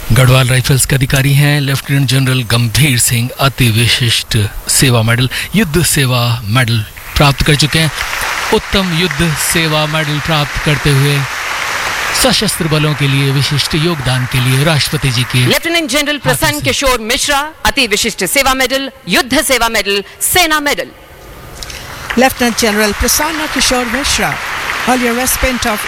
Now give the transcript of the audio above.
Garhwal rifles के अधिकारी हैं लेफ्टिनेंट जनरल गंभीर सिंह, अति विशिष्ट सेवा मेडल, युद्ध सेवा मेडल प्राप्त कर चुके हैं। उत्तम युद्ध सेवा मेडल प्राप्त करते हुए सशस्त्र बलों के लिए विशिष्ट योगदान के लिए राष्ट्रपति जी के लेफ्टिनेंट जनरल प्रसन्न किशोर मिश्रा, अति विशिष्ट सेवा मेडल, युद्ध सेवा मेडल, सेना medal. Lieutenant General Prasanna Kishore Mishra, earlier recipient of